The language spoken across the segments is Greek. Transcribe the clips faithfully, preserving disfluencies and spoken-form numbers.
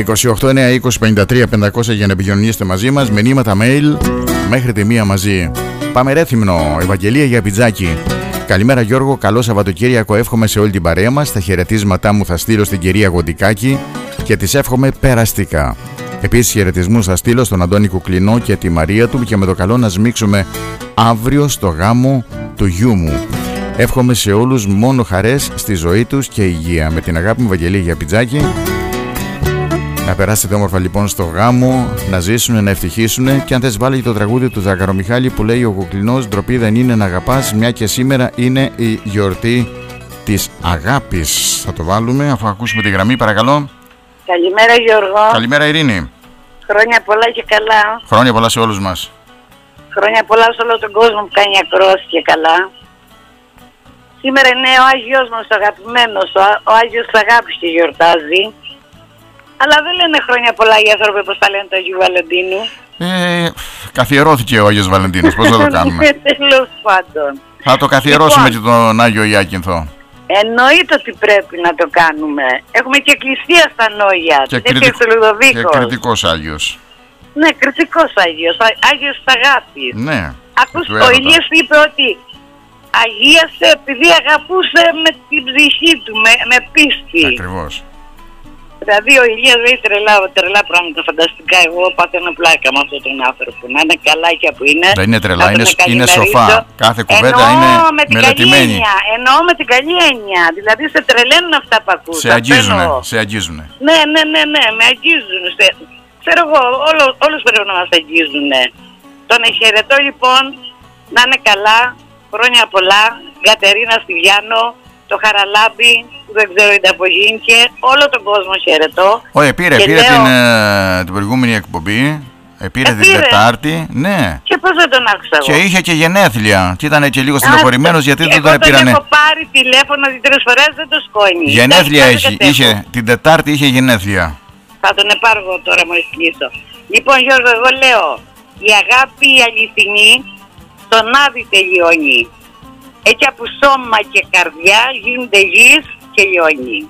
είκοσι οκτώ εννιά είκοσι πενήντα τρία πεντακόσια για να επικοινωνήσετε μαζί μας. Μηνύματα mail μέχρι τη μία μαζί. Πάμε Ρέθυμνο, Ευαγγελία για πιτσάκι. Καλημέρα Γιώργο, καλό Σαββατοκύριακο εύχομαι σε όλη την παρέα μας. Τα χαιρετίσματά μου θα στείλω στην κυρία Γοντικάκη και της εύχομαι περαστικά. Επίσης χαιρετισμούς θα στείλω στον Αντώνη Κουκλινό και τη Μαρία του και με το καλό να σμίξουμε αύριο στο γάμο του γιού μου. Εύχομαι σε όλους μόνο χαρές στη ζωή τους και υγεία. Με την αγάπη μου Ευαγγελία για πιτσάκι. Να περάσετε όμορφα λοιπόν στο γάμο, να ζήσουν, να ευτυχήσουν. Και αν θες βάλει το τραγούδι του Ζαχαρομιχάλη που λέει ο Κουκλινός, ντροπή δεν είναι να αγαπάς, μια και σήμερα είναι η γιορτή της αγάπης. Θα το βάλουμε αφού ακούσουμε τη γραμμή, παρακαλώ. Καλημέρα Γιώργο. Καλημέρα Ειρήνη. Χρόνια πολλά και καλά. Χρόνια πολλά σε όλους μας. Χρόνια πολλά σε όλο τον κόσμο που κάνει ακρόαση και καλά. Σήμερα είναι ο Άγιος μας αγαπημένος, ο, ο Άγιος της Αγάπης και γιορτάζει. Αλλά δεν λένε χρόνια πολλά οι άνθρωποι όπως τα λένε του Αγίου Βαλεντίνου. Ε, καθιερώθηκε ο Άγιος Βαλεντίνος, πώς θα το κάνουμε. Τέλος πάντων. Θα το καθιερώσουμε λοιπόν, και τον Άγιο Ιάκυνθο. Εννοείται ότι πρέπει να το κάνουμε. Έχουμε και εκκλησία στα Νόγια. Και, κριτικ... και κριτικός Άγιος. Ναι, κριτικός Άγιος, Άγιος της Αγάπης. Ναι. Ακούς, ο Ηλίας είπε ότι αγίασε επειδή αγαπούσε με την ψυχή του, με, με πίστη. Ακριβώς. Δηλαδή ο Ηλίας λέει τρελά, τρελά πράγματα φανταστικά. Εγώ παθαίνω πλάκα με αυτόν τον άνθρωπο. Να είναι καλά και που είναι. Δεν είναι τρελά, είναι, είναι σοφά. Κάθε κουβέντα είναι με την μελετημένη. Έννοια, εννοώ με την καλή έννοια. Δηλαδή σε τρελαίνουν αυτά που ακούς. Σε αγγίζουνε, σε αγγίζουνε. Ναι, ναι, ναι, ναι, με αγγίζουν. Σε... Ξέρω εγώ, όλο, όλους πρέπει να μας αγγίζουνε. Τον χαιρετώ λοιπόν, να είναι καλά, χρόνια πολλά, Κατερίνα Στυλιάνο, το Χαραλάμπη, που δεν ξέρω τι απογίνηκε, όλο τον κόσμο χαιρετώ. Όχι, πήρε, πήρε λέω... την, ε, την προηγούμενη εκπομπή, πήρε ε, την Τετάρτη, ναι. Και πώς δεν τον άκουσα εγώ. Και είχε και γενέθλια, και ήταν και λίγο στενοχωρημένος γιατί δεν τον πήρανε. Εγώ τον έχω πάρει τηλέφωνο δύο-τρεις φορές, δεν το σκόνει. Γενέθλια έχει, είχε, την Τετάρτη είχε γενέθλια. Θα τον επάρω εγώ τώρα μόλις κλείσω. Λοιπόν Γιώργο, εγώ λέω, η αγάπη η αληθινή στον άδει τελειώνει. Έτσι από σώμα και καρδιά γίνονται γης και λιώνει.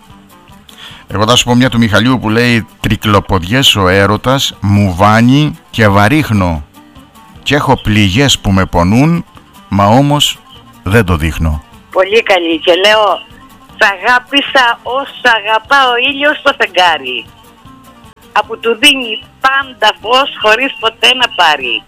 Εγώ θα σου πω μια του Μιχαλίου που λέει τρικλοποδιές ο έρωτας μου βάνει και βαρίχνω και έχω πληγές που με πονούν μα όμως δεν το δείχνω. Πολύ καλή και λέω σ' αγάπησα όσο αγαπά ο ήλιος στο φεγγάρι, από του δίνει πάντα φως χωρίς ποτέ να πάρει.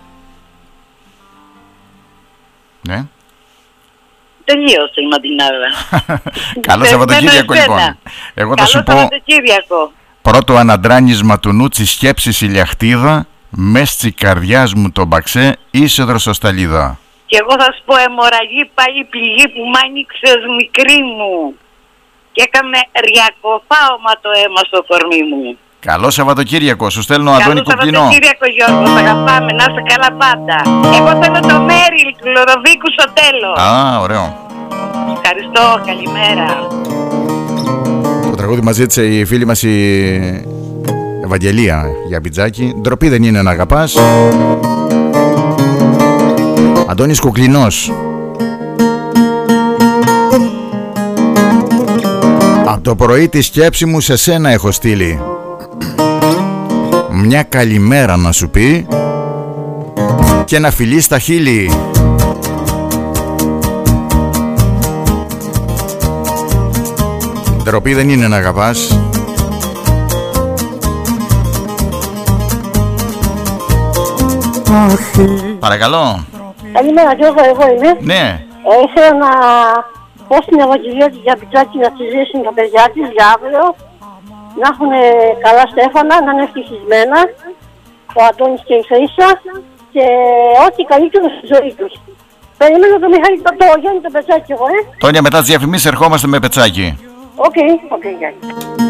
Ναι. Τελείωσε η Μαντινάδα. Καλό Σαββατοκύριακο λοιπόν. Εγώ θα σου πω πρώτο αναντράνισμα του νου της σκέψης η λιαχτίδα, μες της καρδιάς μου το μπαξέ είσαι δροσοσταλίδα. Και εγώ θα σου πω αιμορραγή πάλι πληγή που μ' άνοιξες μικρή μου και έκαμε ριακοφάωμα το αίμα στο κορμί μου. Καλό Σαββατοκύριακο, σου στέλνω Αντώνη Κουκλινό. Καλό Σαββατοκύριακο Γιώργο, θα αγαπάμε, να είσαι καλά πάντα. Εγώ θέλω το Μέριλ του Λοδοβίκου στο τέλος. Α, ωραίο. Ευχαριστώ, καλημέρα. Το τραγούδι μας ζήτησε η φίλη μας η Ευαγγελία για πιτσάκι. Ντροπή δεν είναι να αγαπάς. Αντώνης Κουκλινός. Από το πρωί τη σκέψη μου σε σένα έχω στείλει. Μια καλημέρα να σου πει και ένα φιλί στα χείλη. Ντροπή δεν είναι να αγαπάς. Παρακαλώ. Καλημέρα Γιώργο, εγώ είμαι. Ναι. Ε, ήθελα να πω στην Ευαγγελία της για πιτσάκι να τη ζήσουν τα παιδιά της για αύριο. Να έχουν καλά στέφανα, να είναι ευτυχισμένα. Ο Αντώνης και η Φαΐσα. Και ό,τι καλύτερο στη ζωή τους. Περιμένω το Μιχάλη, το, το Γιάννη το πετσάκι εγώ, ε. Τόνια, μετά τις διαφημίσεις ερχόμαστε με πετσάκι. Οκ, οκ, Γιάννη.